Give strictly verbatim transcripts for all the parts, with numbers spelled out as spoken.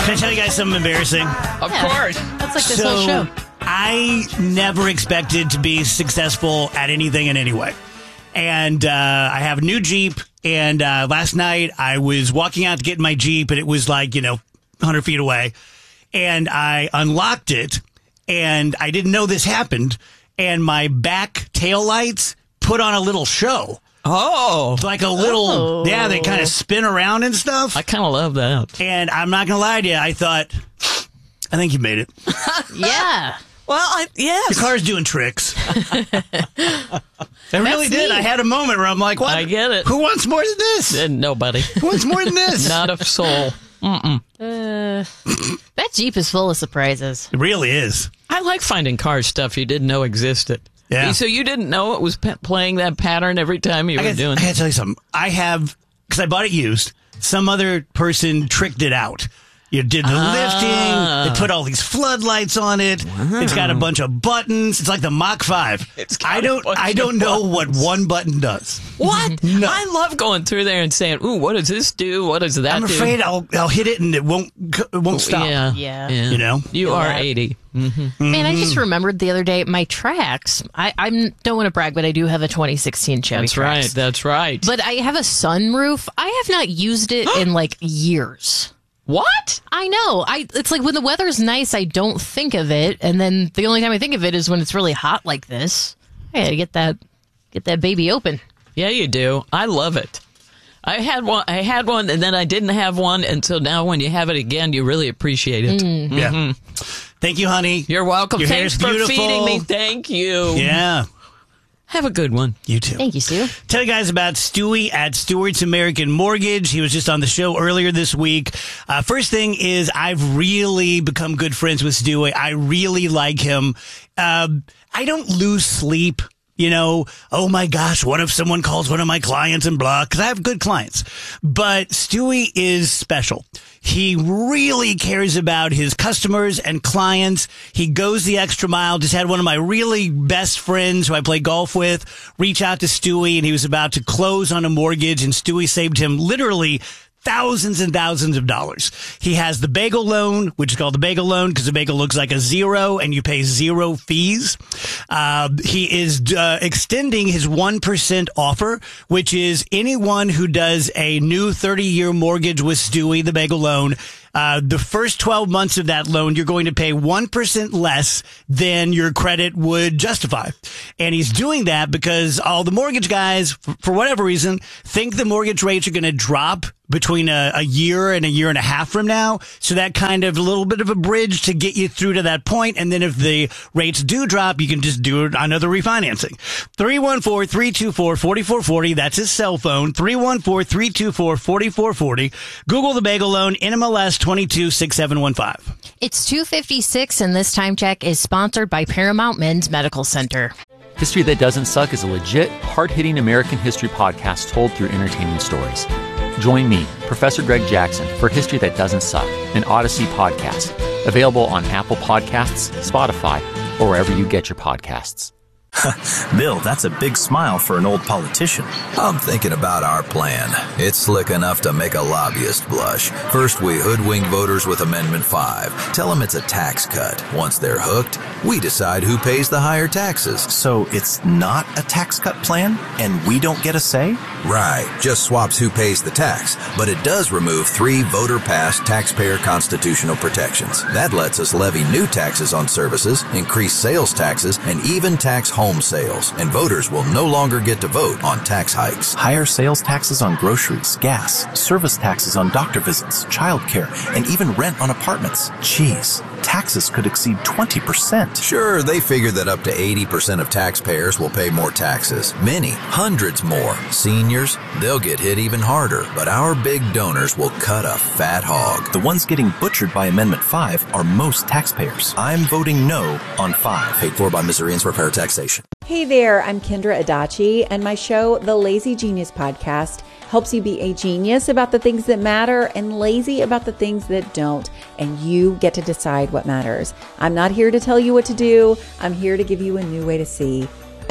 Can I tell you guys something embarrassing? Of Yeah. course. That's like this So, whole show. I never expected to be successful at anything in any way. And uh, I have a new Jeep. And uh, last night I was walking out to get in my Jeep, and it was like, you know, one hundred feet away. And I unlocked it, and I didn't know this happened. And my back taillights put on a little show. Oh. Like a little, Oh. yeah, they kind of spin around and stuff. I kind of love that. And I'm not going to lie to you, I thought, I think you made it. Yeah. Well, I, yes. Your car's doing tricks. It really did. neat. I had a moment where I'm like, what? I get it. Who wants more than this? And nobody. Who wants more than this? Not a soul. Uh, that Jeep is full of surprises. It really is. I like finding car stuff you didn't know existed. Yeah. So you didn't know it was pe- playing that pattern every time you I were gotta, doing I it? gotta tell you something. I have, because I bought it used, some other person tricked it out. You did the Ah. lifting. They put all these floodlights on it. It's got a bunch of buttons. It's like the Mach five. It's got I a don't. bunch I of don't know what buttons. one button does. What? No. I love going through there and saying, ooh, what does this do? What does that I'm do? afraid I'll I'll hit it and it won't it won't stop. Yeah. Yeah. You know? You Feel are that. eighty. Man, I just remembered the other day my tracks. I I don't want to brag, but I do have a twenty sixteen Chevy That's Trax. right. That's right. But I have a sunroof. I have not used it in like years. what? I know. I it's like when the weather's nice, I don't think of it, and then the only time I think of it is when it's really hot like this. I gotta get that get that baby open. Yeah, you do. I love it. I had one. I had one, and then I didn't have one, and so now when you have it again, you really appreciate it. Yeah. Thank you, honey. You're welcome. Your Thanks hair's for beautiful. feeding me. Thank you. Yeah. Have a good one. You too. Thank you, Sue. Tell you guys about Stewie at Stewart's American Mortgage. He was just on the show earlier this week. Uh, first thing is I've really become good friends with Stewie. I really like him. Um, I don't lose sleep. You know, oh my gosh, what if someone calls one of my clients and blah? Because I have good clients. But Stewie is special. He really cares about his customers and clients. He goes the extra mile. Just had one of my really best friends who I play golf with reach out to Stewie, and he was about to close on a mortgage, and Stewie saved him literally thousands and thousands of dollars. He has the bagel loan, which is called the bagel loan because the bagel looks like a zero and you pay zero fees. Uh, he is uh, extending his one percent offer, which is anyone who does a new thirty-year mortgage with Stewie, the bagel loan, Uh, the first twelve months of that loan, you're going to pay one percent less than your credit would justify. And he's doing that because all the mortgage guys, f- for whatever reason, think the mortgage rates are going to drop between a, a year and a year and a half from now. So that kind of a little bit of a bridge to get you through to that point. And then if the rates do drop, you can just do another refinancing. three one four, three two four, four four four zero. That's his cell phone. three one four, three two four, four four four zero. Google the bagel loan, N M L S twenty-two six seven one five. It's two fifty-six, and this time check is sponsored by Paramount Men's Medical Center. History That Doesn't Suck is a legit, hard-hitting American history podcast told through entertaining stories. Join me, Professor Greg Jackson, for History That Doesn't Suck, an Odyssey podcast, available on Apple Podcasts, Spotify, or wherever you get your podcasts. Bill, that's a big smile for an old politician. I'm thinking about our plan. It's slick enough to make a lobbyist blush. First, we hoodwink voters with Amendment five. Tell them it's a tax cut. Once they're hooked, we decide who pays the higher taxes. So it's not a tax cut plan, and we don't get a say? Right, just swaps who pays the tax. But it does remove three voter-passed taxpayer constitutional protections. That lets us levy new taxes on services, increase sales taxes, and even tax home sales, and voters will no longer get to vote on tax hikes. Higher sales taxes on groceries, gas, service taxes on doctor visits, childcare, and even rent on apartments. Jeez, taxes could exceed twenty percent. Sure, they figure that up to eighty percent of taxpayers will pay more taxes. Many, hundreds more. Seniors, they'll get hit even harder, but our big donors will cut a fat hog. The ones getting butchered by Amendment five are most taxpayers. I'm voting no on five. Paid for by Missourians for fair taxation. Hey there, I'm Kendra Adachi, and my show, The Lazy Genius Podcast, helps you be a genius about the things that matter and lazy about the things that don't, and you get to decide what matters. I'm not here to tell you what to do. I'm here to give you a new way to see.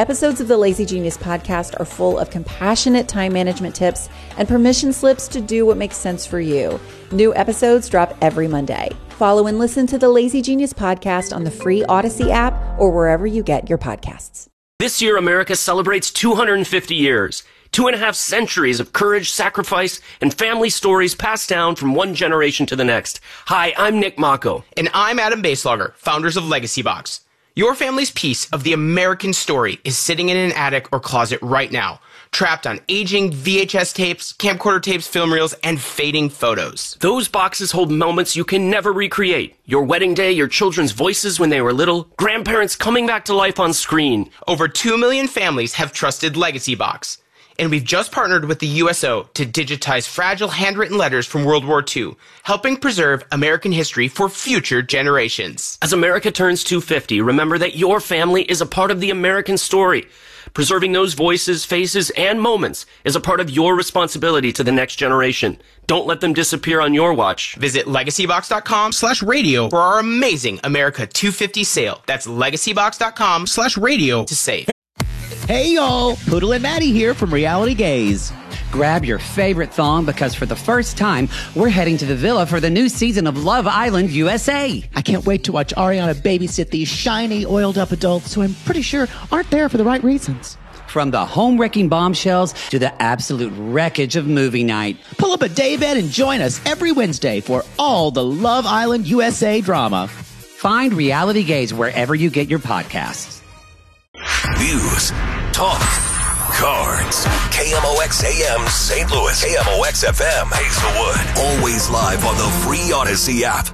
Episodes of the Lazy Genius podcast are full of compassionate time management tips and permission slips to do what makes sense for you. New episodes drop every Monday. Follow and listen to the Lazy Genius podcast on the free Odyssey app or wherever you get your podcasts. This year, America celebrates two hundred fifty years. Two and a half centuries of courage, sacrifice, and family stories passed down from one generation to the next. Hi, I'm Nick Mako. And I'm Adam Baselogger, founders of Legacy Box. Your family's piece of the American story is sitting in an attic or closet right now, trapped on aging V H S tapes, camcorder tapes, film reels, and fading photos. Those boxes hold moments you can never recreate. Your wedding day, your children's voices when they were little, grandparents coming back to life on screen. Over two million families have trusted Legacy Box. And we've just partnered with the U S O to digitize fragile handwritten letters from World War Two, helping preserve American history for future generations. As America turns two hundred fifty, remember that your family is a part of the American story. Preserving those voices, faces, and moments is a part of your responsibility to the next generation. Don't let them disappear on your watch. Visit legacybox.com slash radio for our amazing America two fifty sale. That's legacybox.com slash radio to save. Hey y'all, Poodle and Maddie here from Reality Gaze. Grab your favorite thong because for the first time, we're heading to the villa for the new season of Love Island U S A. I can't wait to watch Ariana babysit these shiny, oiled-up adults who I'm pretty sure aren't there for the right reasons. From the home-wrecking bombshells to the absolute wreckage of movie night. Pull up a daybed and join us every Wednesday for all the Love Island U S A drama. Find Reality Gaze wherever you get your podcasts. News, talk, cards. K M O X A M Saint Louis. K M O X F M Hazelwood. Always live on the free Odyssey app.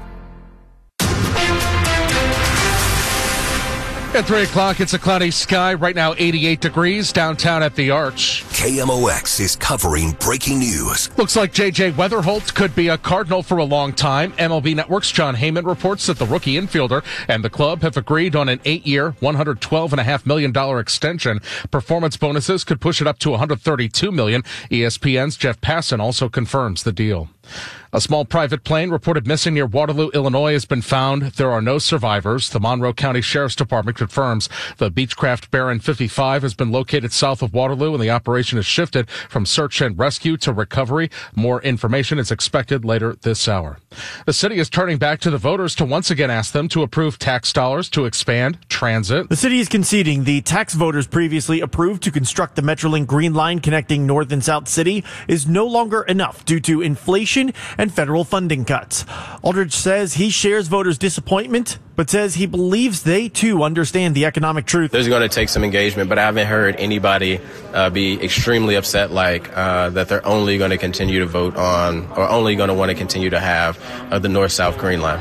At three o'clock, it's a cloudy sky. Right now, eighty-eight degrees downtown at the Arch. K M O X is covering breaking news. Looks like J J Weatherholt could be a Cardinal for a long time. M L B Network's John Heyman reports that the rookie infielder and the club have agreed on an eight-year, one hundred twelve point five million dollars extension. Performance bonuses could push it up to one hundred thirty-two million dollars. E S P N's Jeff Passan also confirms the deal. A small private plane reported missing near Waterloo, Illinois has been found. There are no survivors. The Monroe County Sheriff's Department confirms the Beechcraft Baron fifty-five has been located south of Waterloo, and the operation has shifted from search and rescue to recovery. More information is expected later this hour. The city is turning back to the voters to once again ask them to approve tax dollars to expand transit. The city is conceding the tax voters previously approved to construct the Metrolink Green Line connecting North and South City is no longer enough due to inflation and federal funding cuts. Aldridge says he shares voters' disappointment, but says he believes they too understand the economic truth. There's going to take some engagement, but I haven't heard anybody uh, be extremely upset like uh, that they're only going to continue to vote on or only going to want to continue to have uh, the North-South Green Line.